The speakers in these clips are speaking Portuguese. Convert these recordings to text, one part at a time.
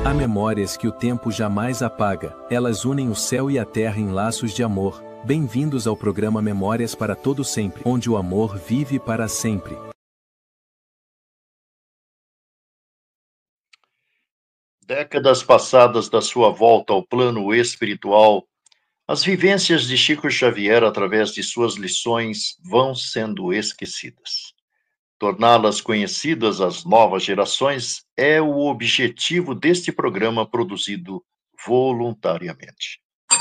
Há memórias que o tempo jamais apaga, elas unem o céu e a terra em laços de amor. Bem-vindos ao programa Memórias para Todo Sempre, onde o amor vive para sempre. Décadas passadas da sua volta ao plano espiritual, as vivências de Chico Xavier através de suas lições vão sendo esquecidas. Torná-las conhecidas às novas gerações é o objetivo deste programa produzido voluntariamente.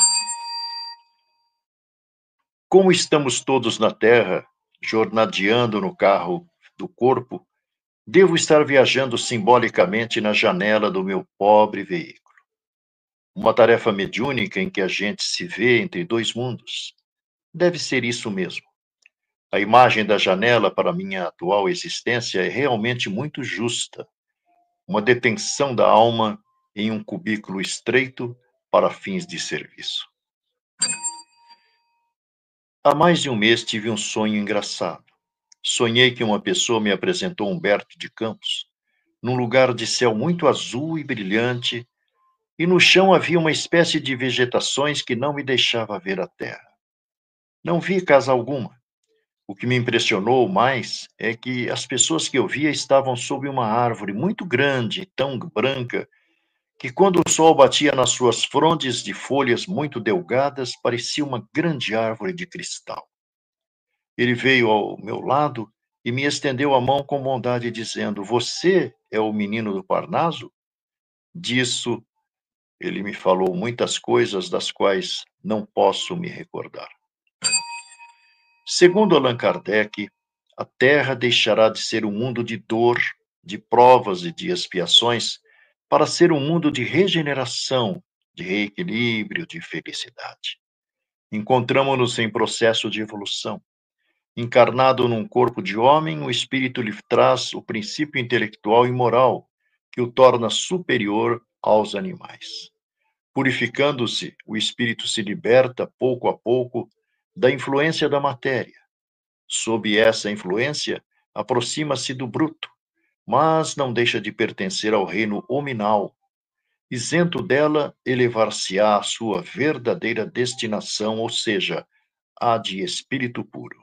Como estamos todos na Terra, jornadeando no carro do corpo, devo estar viajando simbolicamente na janela do meu pobre veículo. Uma tarefa mediúnica em que a gente se vê entre dois mundos. Deve ser isso mesmo. A imagem da janela para minha atual existência é realmente muito justa. Uma detenção da alma em um cubículo estreito para fins de serviço. Há mais de um mês tive um sonho engraçado. Sonhei que uma pessoa me apresentou Humberto de Campos, num lugar de céu muito azul e brilhante, e no chão havia uma espécie de vegetações que não me deixava ver a terra. Não vi casa alguma. O que me impressionou mais é que as pessoas que eu via estavam sob uma árvore muito grande, tão branca, que quando o sol batia nas suas frondes de folhas muito delgadas, parecia uma grande árvore de cristal. Ele veio ao meu lado e me estendeu a mão com bondade, dizendo: "Você é o menino do Parnaso?" Disso, ele me falou muitas coisas das quais não posso me recordar. Segundo Allan Kardec, a Terra deixará de ser um mundo de dor, de provas e de expiações, para ser um mundo de regeneração, de reequilíbrio, de felicidade. Encontramos-nos em processo de evolução. Encarnado num corpo de homem, o espírito lhe traz o princípio intelectual e moral, que o torna superior aos animais. Purificando-se, o espírito se liberta, pouco a pouco, da influência da matéria. Sob essa influência, aproxima-se do bruto, mas não deixa de pertencer ao reino hominal. Isento dela, elevar-se-á à sua verdadeira destinação, ou seja, a de espírito puro.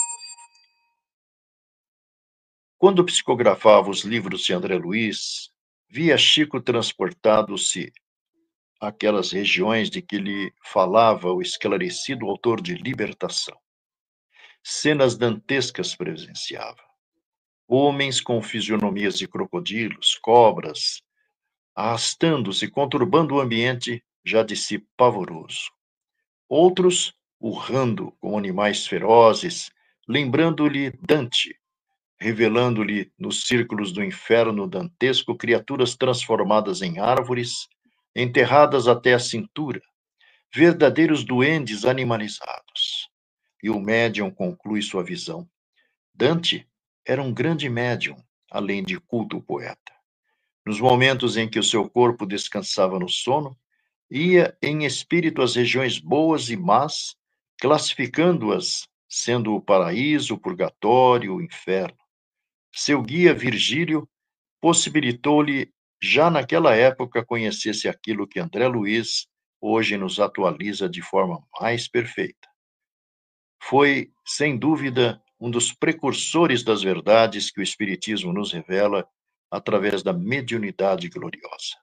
Quando psicografava os livros de André Luiz, via Chico transportado-se àquelas regiões de que lhe falava o esclarecido autor de Libertação. Cenas dantescas presenciava. Homens com fisionomias de crocodilos, cobras, arrastando-se, conturbando o ambiente já de si pavoroso. Outros, urrando como animais ferozes, lembrando-lhe Dante, revelando-lhe nos círculos do inferno dantesco criaturas transformadas em árvores, enterradas até a cintura, verdadeiros duendes animalizados. E o médium conclui sua visão. Dante era um grande médium, além de culto poeta. Nos momentos em que o seu corpo descansava no sono, ia em espírito às regiões boas e más, classificando-as, sendo o paraíso, o purgatório, o inferno. Seu guia Virgílio possibilitou-lhe, já naquela época, conhecesse aquilo que André Luiz hoje nos atualiza de forma mais perfeita. Foi, sem dúvida, um dos precursores das verdades que o Espiritismo nos revela através da mediunidade gloriosa.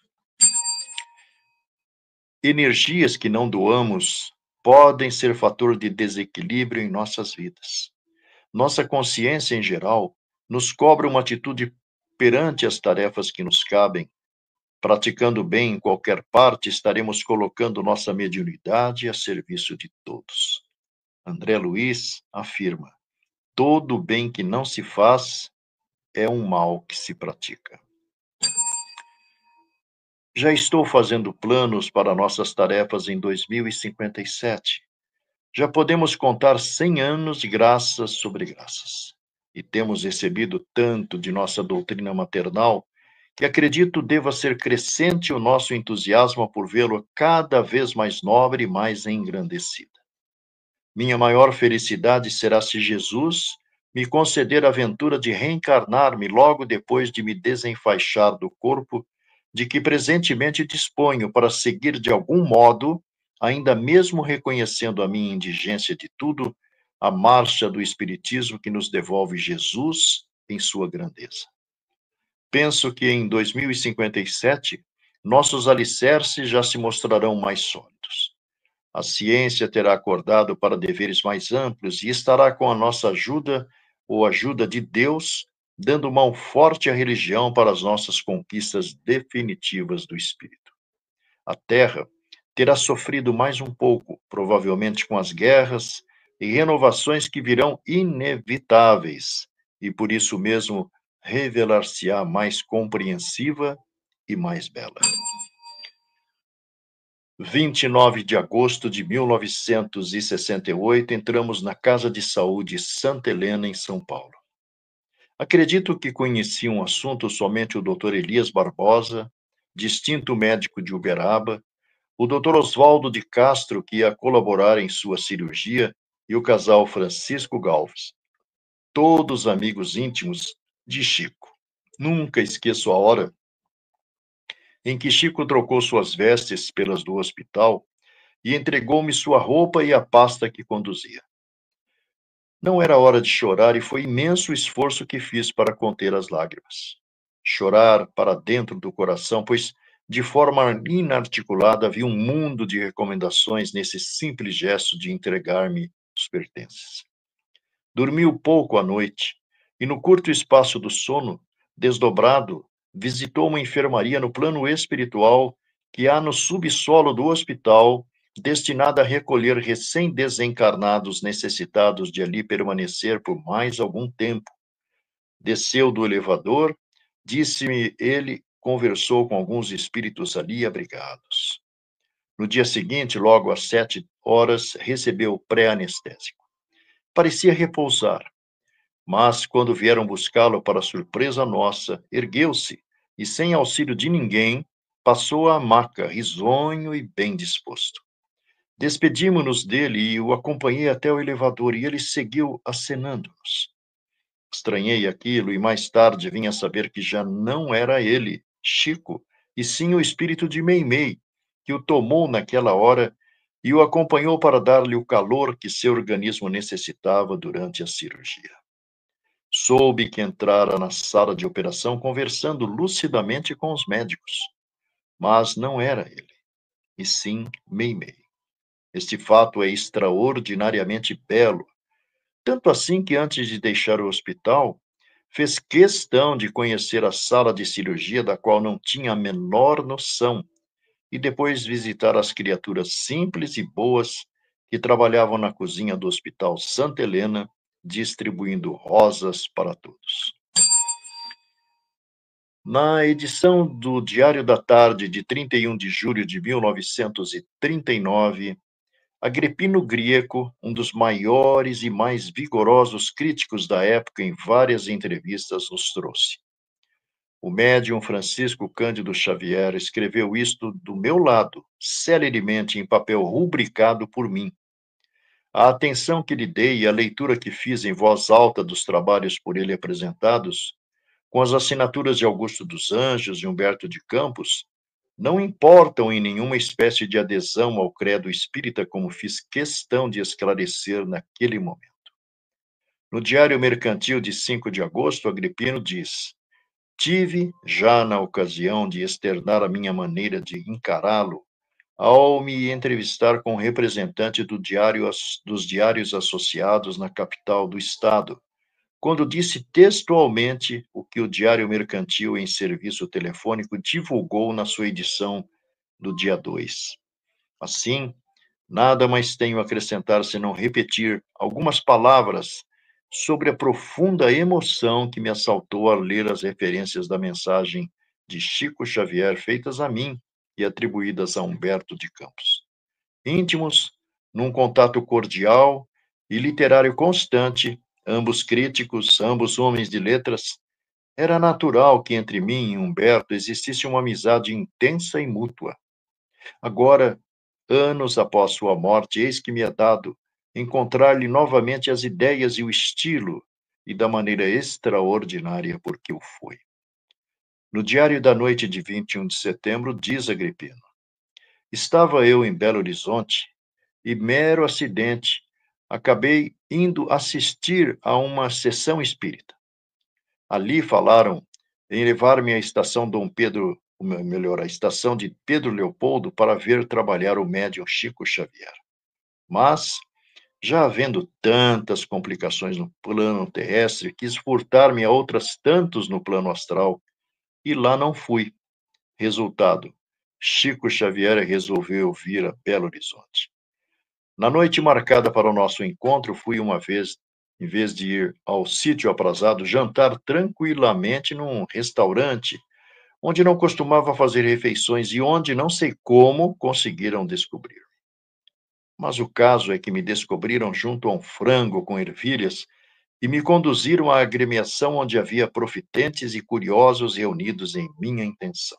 Energias que não doamos podem ser fator de desequilíbrio em nossas vidas. Nossa consciência, em geral, nos cobra uma atitude perante as tarefas que nos cabem. Praticando bem em qualquer parte, estaremos colocando nossa mediunidade a serviço de todos. André Luiz afirma: todo bem que não se faz é um mal que se pratica. Já estou fazendo planos para nossas tarefas em 2057. Já podemos contar 100 anos de graças sobre graças. E temos recebido tanto de nossa doutrina maternal que acredito deva ser crescente o nosso entusiasmo por vê-lo cada vez mais nobre e mais engrandecida. Minha maior felicidade será se Jesus me conceder a ventura de reencarnar-me logo depois de me desenfaixar do corpo de que presentemente disponho para seguir de algum modo, ainda mesmo reconhecendo a minha indigência de tudo, a marcha do Espiritismo que nos devolve Jesus em sua grandeza. Penso que em 2057, nossos alicerces já se mostrarão mais sólidos. A ciência terá acordado para deveres mais amplos e estará com a nossa ajuda, ou ajuda de Deus, dando mão forte à religião para as nossas conquistas definitivas do espírito. A Terra terá sofrido mais um pouco, provavelmente com as guerras e renovações que virão inevitáveis, e por isso mesmo revelar-se-á mais compreensiva e mais bela. 29 de agosto de 1968, entramos na Casa de Saúde Santa Helena, em São Paulo. Acredito que conheci um assunto somente o Dr. Elias Barbosa, distinto médico de Uberaba, o Dr. Oswaldo de Castro, que ia colaborar em sua cirurgia, e o casal Francisco Galves, todos amigos íntimos de Chico. Nunca esqueço a hora em que Chico trocou suas vestes pelas do hospital e entregou-me sua roupa e a pasta que conduzia. Não era hora de chorar e foi imenso o esforço que fiz para conter as lágrimas. Chorar para dentro do coração, pois de forma inarticulada havia um mundo de recomendações nesse simples gesto de entregar-me os pertences. Dormiu pouco à noite e no curto espaço do sono, desdobrado, visitou uma enfermaria no plano espiritual que há no subsolo do hospital, destinada a recolher recém-desencarnados necessitados de ali permanecer por mais algum tempo. Desceu do elevador, disse-me ele, conversou com alguns espíritos ali abrigados. No dia seguinte, logo às 7 horas, recebeu o pré-anestésico. Parecia repousar, mas quando vieram buscá-lo para surpresa nossa, ergueu-se e, sem auxílio de ninguém, passou à maca, risonho e bem disposto. Despedimo-nos dele e o acompanhei até o elevador e ele seguiu acenando-nos. Estranhei aquilo e mais tarde vim a saber que já não era ele, Chico, e sim o espírito de Meimei, que o tomou naquela hora e o acompanhou para dar-lhe o calor que seu organismo necessitava durante a cirurgia. Soube que entrara na sala de operação conversando lucidamente com os médicos, mas não era ele, e sim Meimei. Este fato é extraordinariamente belo, tanto assim que antes de deixar o hospital, fez questão de conhecer a sala de cirurgia da qual não tinha a menor noção, e depois visitar as criaturas simples e boas que trabalhavam na cozinha do Hospital Santa Helena, distribuindo rosas para todos. Na edição do Diário da Tarde de 31 de julho de 1939, Agripino Grieco, um dos maiores e mais vigorosos críticos da época, em várias entrevistas nos trouxe. O médium Francisco Cândido Xavier escreveu isto do meu lado, celeremente em papel rubricado por mim. A atenção que lhe dei e a leitura que fiz em voz alta dos trabalhos por ele apresentados, com as assinaturas de Augusto dos Anjos e Humberto de Campos, não importam em nenhuma espécie de adesão ao credo espírita, como fiz questão de esclarecer naquele momento. No Diário Mercantil de 5 de agosto, Agripino diz: tive, já na ocasião de externar a minha maneira de encará-lo, ao me entrevistar com um representante dos diários associados na capital do estado, quando disse textualmente o que o Diário Mercantil, em serviço telefônico, divulgou na sua edição do dia 2. Assim, nada mais tenho a acrescentar senão repetir algumas palavras sobre a profunda emoção que me assaltou ao ler as referências da mensagem de Chico Xavier feitas a mim e atribuídas a Humberto de Campos. Íntimos, num contato cordial e literário constante, ambos críticos, ambos homens de letras, era natural que entre mim e Humberto existisse uma amizade intensa e mútua. Agora, anos após sua morte, eis que me é dado encontrar-lhe novamente as ideias e o estilo, e da maneira extraordinária por que o foi. No diário da noite de 21 de setembro, diz Agripino: estava eu em Belo Horizonte e, mero acidente, acabei indo assistir a uma sessão espírita. Ali falaram em levar-me à estação Dom Pedro, melhor, à estação de Pedro Leopoldo para ver trabalhar o médium Chico Xavier. Mas, já havendo tantas complicações no plano terrestre, quis furtar-me a outras tantos no plano astral, e lá não fui. Resultado, Chico Xavier resolveu vir a Belo Horizonte. Na noite marcada para o nosso encontro, fui uma vez, em vez de ir ao sítio aprazado, jantar tranquilamente num restaurante onde não costumava fazer refeições e onde não sei como conseguiram descobrir. Mas o caso é que me descobriram junto a um frango com ervilhas e me conduziram à agremiação onde havia profitentes e curiosos reunidos em minha intenção.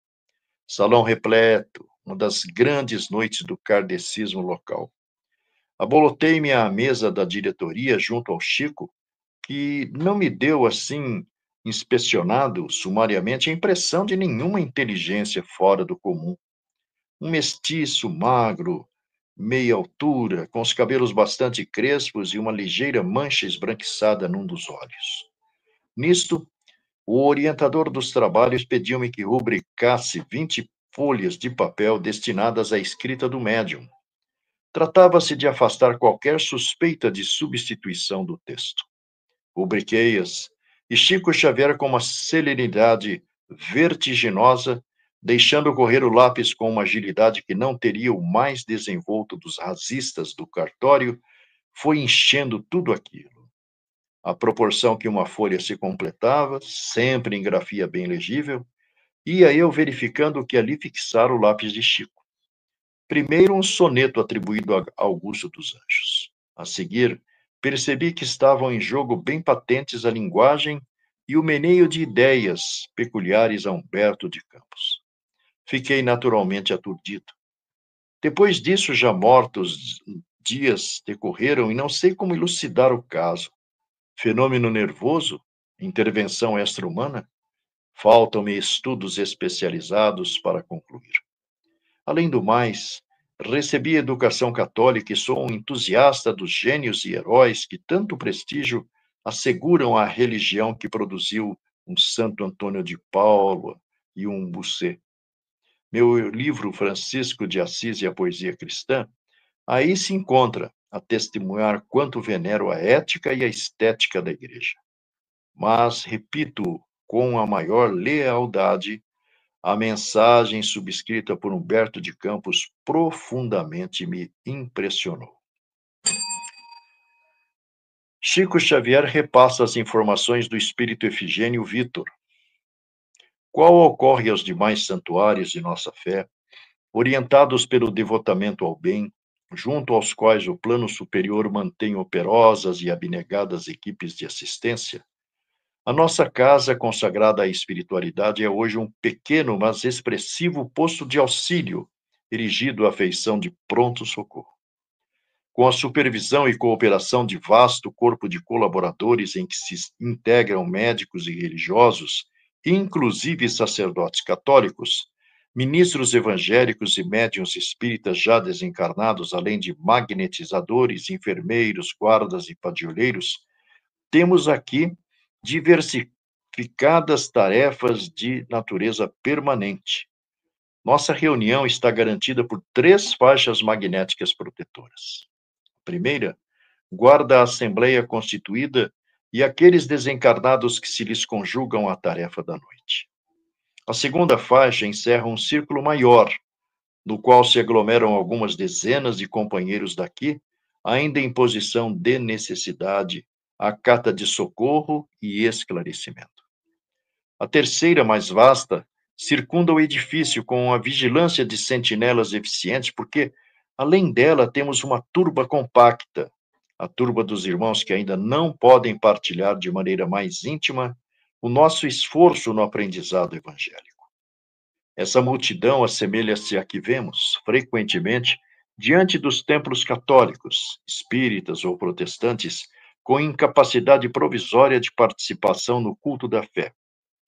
Salão repleto, uma das grandes noites do kardecismo local. Abolotei-me à mesa da diretoria junto ao Chico, que não me deu, assim, inspecionado sumariamente, a impressão de nenhuma inteligência fora do comum. Um mestiço magro, meia altura, com os cabelos bastante crespos e uma ligeira mancha esbranquiçada num dos olhos. Nisto, o orientador dos trabalhos pediu-me que rubricasse 20 folhas de papel destinadas à escrita do médium. Tratava-se de afastar qualquer suspeita de substituição do texto. Rubriquei-as, e Chico Xavier, com uma celeridade vertiginosa, deixando correr o lápis com uma agilidade que não teria o mais desenvolto dos rasistas do cartório, foi enchendo tudo aquilo. À proporção que uma folha se completava, sempre em grafia bem legível, ia eu verificando o que ali fixara o lápis de Chico. Primeiro, um soneto atribuído a Augusto dos Anjos. A seguir, percebi que estavam em jogo bem patentes a linguagem e o meneio de ideias peculiares a Humberto de Campos. Fiquei naturalmente aturdido. Depois disso, já mortos dias decorreram e não sei como elucidar o caso. Fenômeno nervoso? Intervenção extra-humana? Faltam-me estudos especializados para concluir. Além do mais, recebi educação católica e sou um entusiasta dos gênios e heróis que tanto prestígio asseguram à religião que produziu um Santo Antônio de Paula e um Bossuet. Meu livro Francisco de Assis e a Poesia Cristã, aí se encontra a testemunhar quanto venero a ética e a estética da Igreja. Mas, repito, com a maior lealdade, a mensagem subscrita por Humberto de Campos profundamente me impressionou. Chico Xavier repassa as informações do espírito Efigênio Vitor, qual ocorre aos demais santuários de nossa fé, orientados pelo devotamento ao bem, junto aos quais o plano superior mantém operosas e abnegadas equipes de assistência. A nossa casa, consagrada à espiritualidade, é hoje um pequeno, mas expressivo posto de auxílio, erigido à feição de pronto socorro. Com a supervisão e cooperação de vasto corpo de colaboradores em que se integram médicos e religiosos, inclusive sacerdotes católicos, ministros evangélicos e médiuns espíritas já desencarnados, além de magnetizadores, enfermeiros, guardas e padioleiros, temos aqui diversificadas tarefas de natureza permanente. Nossa reunião está garantida por 3 faixas magnéticas protetoras. A primeira guarda a Assembleia Constituída e aqueles desencarnados que se lhes conjugam à tarefa da noite. A segunda faixa encerra um círculo maior, no qual se aglomeram algumas dezenas de companheiros daqui, ainda em posição de necessidade, a cata de socorro e esclarecimento. A terceira, mais vasta, circunda o edifício com a vigilância de sentinelas eficientes, porque, além dela, temos uma turba compacta, a turba dos irmãos que ainda não podem partilhar de maneira mais íntima o nosso esforço no aprendizado evangélico. Essa multidão assemelha-se à que vemos, frequentemente, diante dos templos católicos, espíritas ou protestantes, com incapacidade provisória de participação no culto da fé.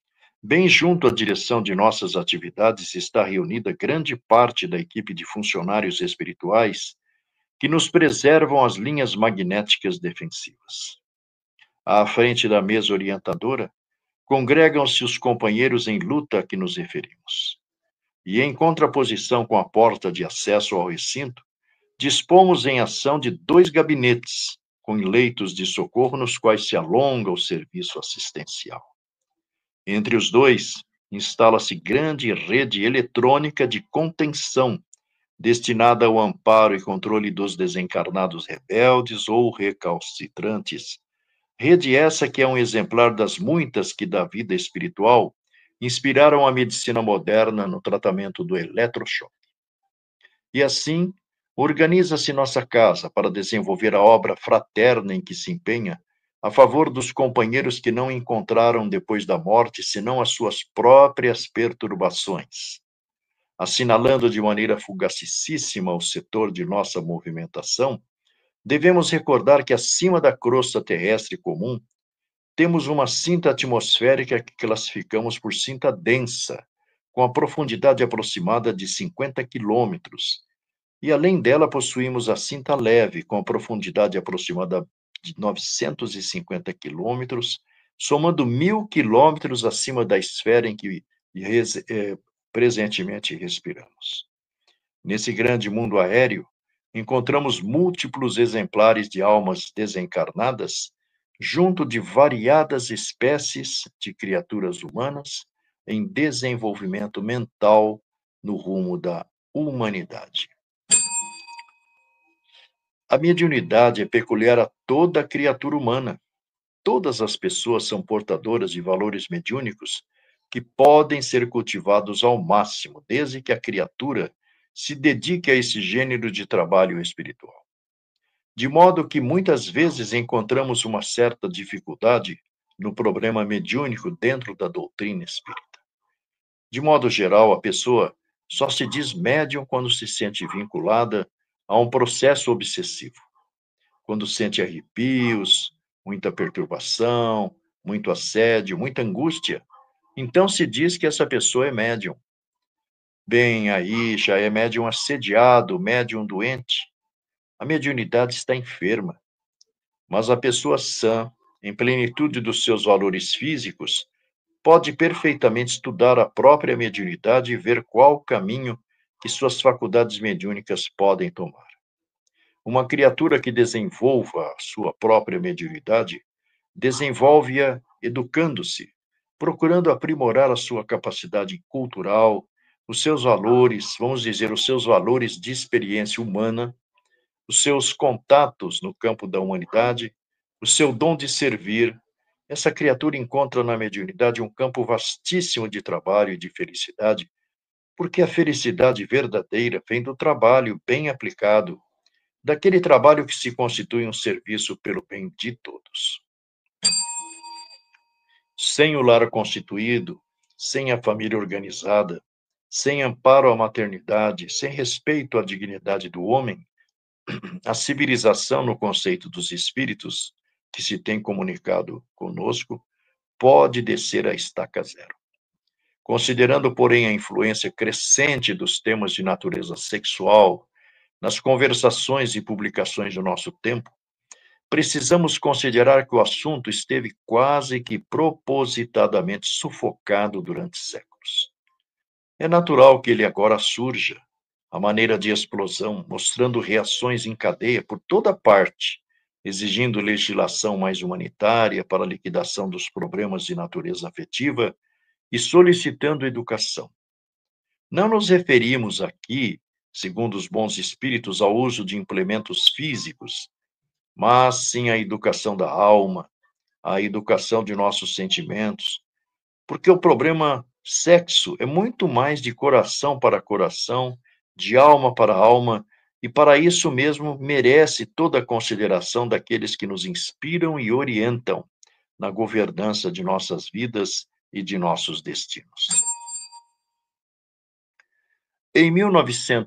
Bem junto à direção de nossas atividades está reunida grande parte da equipe de funcionários espirituais que nos preservam as linhas magnéticas defensivas. À frente da mesa orientadora, congregam-se os companheiros em luta a que nos referimos. E em contraposição com a porta de acesso ao recinto, dispomos em ação de 2 gabinetes, com leitos de socorro nos quais se alonga o serviço assistencial. Entre os dois, instala-se grande rede eletrônica de contenção, destinada ao amparo e controle dos desencarnados rebeldes ou recalcitrantes. Rede essa que é um exemplar das muitas que, da vida espiritual, inspiraram a medicina moderna no tratamento do eletrochoque. E assim, organiza-se nossa casa para desenvolver a obra fraterna em que se empenha a favor dos companheiros que não encontraram depois da morte senão as suas próprias perturbações. Assinalando de maneira fugacíssima o setor de nossa movimentação, devemos recordar que acima da crosta terrestre comum, temos uma cinta atmosférica que classificamos por cinta densa, com a profundidade aproximada de 50 quilômetros, e além dela possuímos a cinta leve, com a profundidade aproximada de 950 quilômetros, somando 1.000 quilômetros acima da esfera em que presentemente respiramos. Nesse grande mundo aéreo, encontramos múltiplos exemplares de almas desencarnadas, junto de variadas espécies de criaturas humanas em desenvolvimento mental no rumo da humanidade. A mediunidade é peculiar a toda criatura humana. Todas as pessoas são portadoras de valores mediúnicos que podem ser cultivados ao máximo, desde que a criatura se dedique a esse gênero de trabalho espiritual. De modo que muitas vezes encontramos uma certa dificuldade no problema mediúnico dentro da doutrina espírita. De modo geral, a pessoa só se diz médium quando se sente vinculada a um processo obsessivo, quando sente arrepios, muita perturbação, muito assédio, muita angústia, então se diz que essa pessoa é médium. Bem, aí já é médium assediado, médium doente. A mediunidade está enferma, mas a pessoa sã, em plenitude dos seus valores físicos, pode perfeitamente estudar a própria mediunidade e ver qual caminho que suas faculdades mediúnicas podem tomar. Uma criatura que desenvolva a sua própria mediunidade, desenvolve-a educando-se, procurando aprimorar a sua capacidade cultural, os seus valores, vamos dizer, os seus valores de experiência humana, os seus contatos no campo da humanidade, o seu dom de servir. Essa criatura encontra na mediunidade um campo vastíssimo de trabalho e de felicidade, porque a felicidade verdadeira vem do trabalho bem aplicado, daquele trabalho que se constitui um serviço pelo bem de todos. Sem o lar constituído, sem a família organizada, sem amparo à maternidade, sem respeito à dignidade do homem, a civilização no conceito dos espíritos que se tem comunicado conosco pode descer a estaca zero. Considerando, porém, a influência crescente dos temas de natureza sexual nas conversações e publicações do nosso tempo, precisamos considerar que o assunto esteve quase que propositadamente sufocado durante séculos. É natural que ele agora surja, à maneira de explosão, mostrando reações em cadeia por toda parte, exigindo legislação mais humanitária para a liquidação dos problemas de natureza afetiva e solicitando educação. Não nos referimos aqui, segundo os bons espíritos, ao uso de implementos físicos, mas sim à educação da alma, à educação de nossos sentimentos, porque o problema sexo é muito mais de coração para coração, de alma para alma, e para isso mesmo merece toda a consideração daqueles que nos inspiram e orientam na governança de nossas vidas e de nossos destinos. Em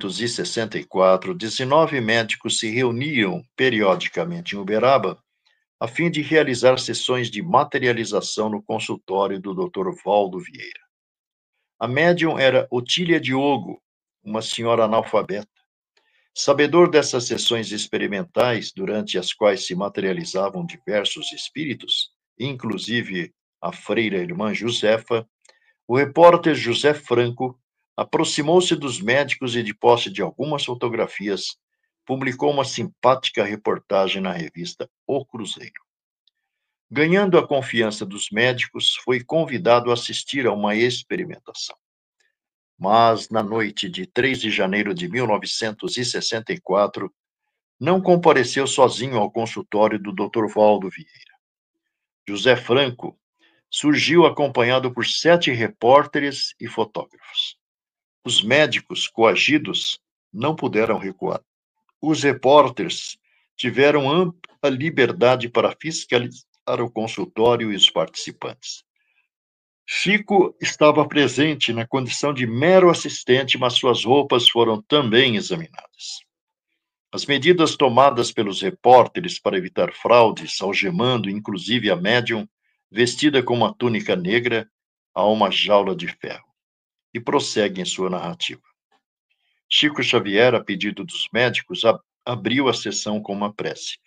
1964, 19 médicos se reuniam periodicamente em Uberaba a fim de realizar sessões de materialização no consultório do Dr. Valdo Vieira. A médium era Otília Diogo, uma senhora analfabeta. Sabedor dessas sessões experimentais, durante as quais se materializavam diversos espíritos, inclusive a freira irmã Josefa, o repórter José Franco aproximou-se dos médicos e, de posse de algumas fotografias, publicou uma simpática reportagem na revista O Cruzeiro. Ganhando a confiança dos médicos, foi convidado a assistir a uma experimentação. Mas, na noite de 3 de janeiro de 1964, não compareceu sozinho ao consultório do Dr. Valdo Vieira. José Franco surgiu acompanhado por 7 repórteres e fotógrafos. Os médicos, coagidos, não puderam recuar. Os repórteres tiveram ampla liberdade para fiscalizar o consultório e os participantes. Chico estava presente na condição de mero assistente, mas suas roupas foram também examinadas. As medidas tomadas pelos repórteres para evitar fraudes, algemando inclusive a médium, vestida com uma túnica negra, a uma jaula de ferro. E prossegue em sua narrativa. Chico Xavier, a pedido dos médicos, abriu a sessão com uma prece.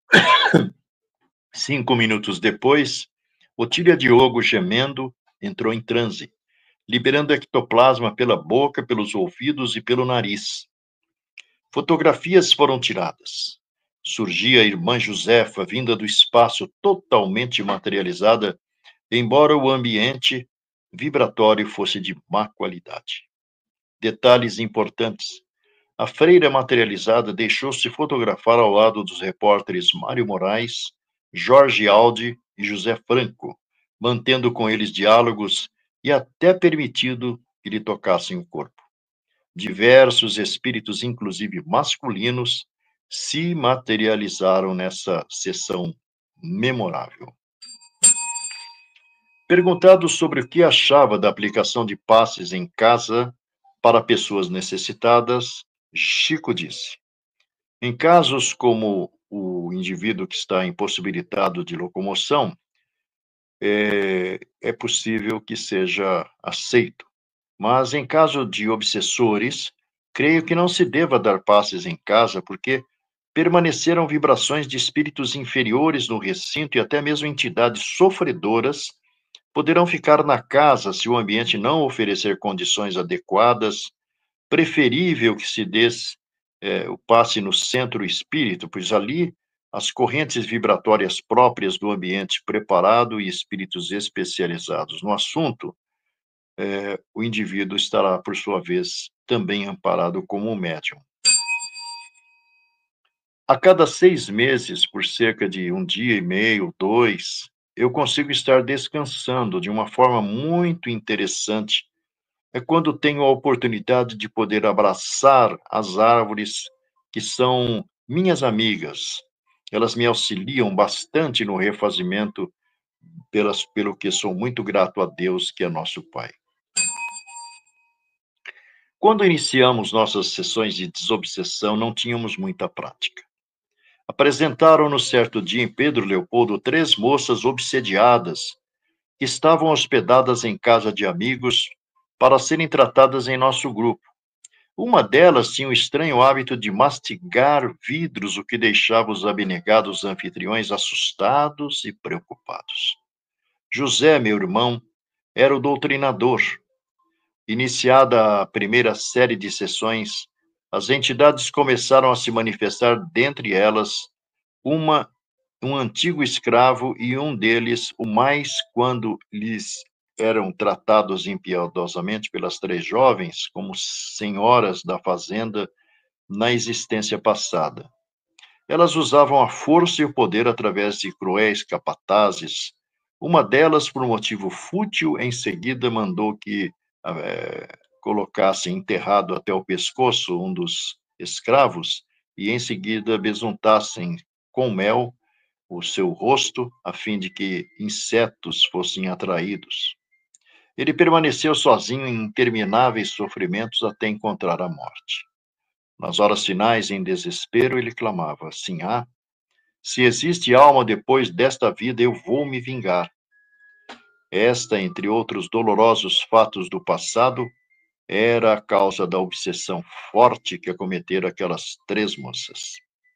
5 minutos depois, Otília Diogo, gemendo, entrou em transe, liberando ectoplasma pela boca, pelos ouvidos e pelo nariz. Fotografias foram tiradas. Surgia a irmã Josefa, vinda do espaço, totalmente materializada, embora o ambiente vibratório fosse de má qualidade. Detalhes importantes. A freira materializada deixou-se fotografar ao lado dos repórteres Mário Moraes, Jorge Aldi e José Franco, mantendo com eles diálogos e até permitido que lhe tocassem o corpo. Diversos espíritos, inclusive masculinos, se materializaram nessa sessão memorável. Perguntado sobre o que achava da aplicação de passes em casa para pessoas necessitadas, Chico disse: em casos como o indivíduo que está impossibilitado de locomoção, é possível que seja aceito. Mas em caso de obsessores, creio que não se deva dar passes em casa, porque permaneceram vibrações de espíritos inferiores no recinto e até mesmo entidades sofredoras poderão ficar na casa se o ambiente não oferecer condições adequadas. Preferível que se dê o passe no centro espírito, pois ali as correntes vibratórias próprias do ambiente preparado e espíritos especializados no assunto, o indivíduo estará, por sua vez, também amparado como um médium. A cada 6 meses, por cerca de 1 dia e meio, 2, eu consigo estar descansando de uma forma muito interessante. É quando tenho a oportunidade de poder abraçar as árvores que são minhas amigas. Elas me auxiliam bastante no refazimento, pelo que sou muito grato a Deus, que é nosso Pai. Quando iniciamos nossas sessões de desobsessão, não tínhamos muita prática. Apresentaram-nos certo dia em Pedro Leopoldo 3 moças obsediadas, que estavam hospedadas em casa de amigos para serem tratadas em nosso grupo. Uma delas tinha o estranho hábito de mastigar vidros, o que deixava os abnegados anfitriões assustados e preocupados. José, meu irmão, era o doutrinador. Iniciada a primeira série de sessões, as entidades começaram a se manifestar, dentre elas, um antigo escravo e um deles, o mais quando lhes eram tratados impiedosamente pelas 3 jovens como senhoras da fazenda na existência passada. Elas usavam a força e o poder através de cruéis capatazes. Uma delas, por motivo fútil, em seguida mandou que colocassem enterrado até o pescoço um dos escravos e em seguida besuntassem com mel o seu rosto, a fim de que insetos fossem atraídos. Ele permaneceu sozinho em intermináveis sofrimentos até encontrar a morte. Nas horas finais, em desespero, ele clamava: Sinhá, Se existe alma depois desta vida, eu vou me vingar. Esta, entre outros dolorosos fatos do passado, era a causa da obsessão forte que acometera aquelas 3 moças.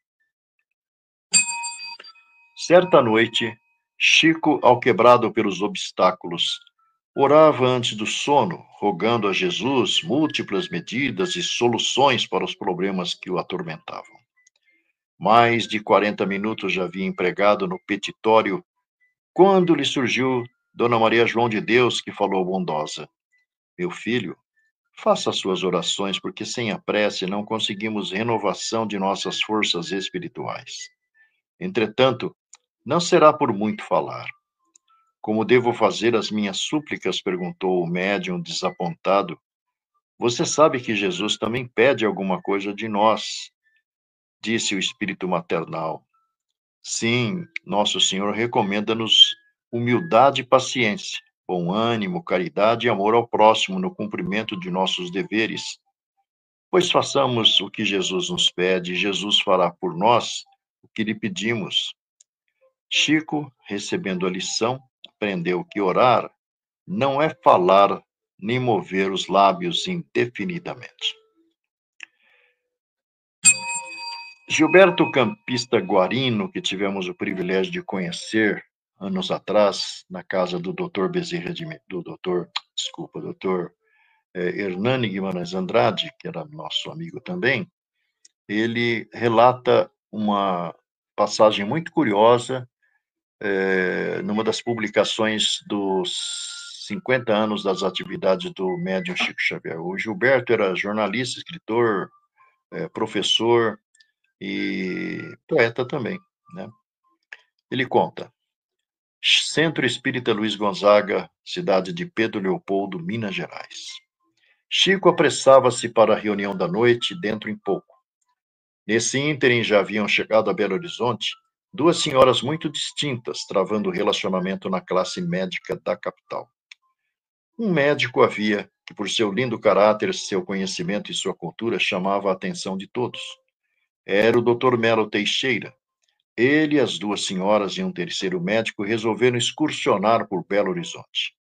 Certa noite, Chico, alquebrado pelos obstáculos, orava antes do sono, rogando a Jesus múltiplas medidas e soluções para os problemas que o atormentavam. Mais de 40 minutos já havia empregado no petitório, quando lhe surgiu Dona Maria João de Deus, que falou bondosa: Meu filho, faça as suas orações, porque sem a prece não conseguimos renovação de nossas forças espirituais. Entretanto, não será por muito falar. Como devo fazer as minhas súplicas? Perguntou o médium desapontado. Você sabe que Jesus também pede alguma coisa de nós, disse o espírito maternal. Sim, Nosso Senhor recomenda-nos humildade e paciência, bom ânimo, caridade e amor ao próximo no cumprimento de nossos deveres. Pois façamos o que Jesus nos pede, e Jesus fará por nós o que lhe pedimos. Chico, recebendo a lição, aprendeu que orar não é falar nem mover os lábios indefinidamente. Gilberto Campista Guarino, que tivemos o privilégio de conhecer anos atrás na casa do Dr. Bezerra do Dr. Hernani Guimarães Andrade, que era nosso amigo também, ele relata uma passagem muito curiosa numa das publicações dos 50 anos das atividades do médium Chico Xavier. O Gilberto era jornalista, escritor, professor e poeta também, né? Ele conta: Centro Espírita Luiz Gonzaga, cidade de Pedro Leopoldo, Minas Gerais. Chico apressava-se para a reunião da noite, dentro em pouco. Nesse ínterim já haviam chegado a Belo Horizonte 2 senhoras muito distintas, travando relacionamento na classe médica da capital. Um médico havia, que por seu lindo caráter, seu conhecimento e sua cultura chamava a atenção de todos. Era o Dr. Melo Teixeira. Ele, as 2 senhoras e um terceiro médico resolveram excursionar por Belo Horizonte.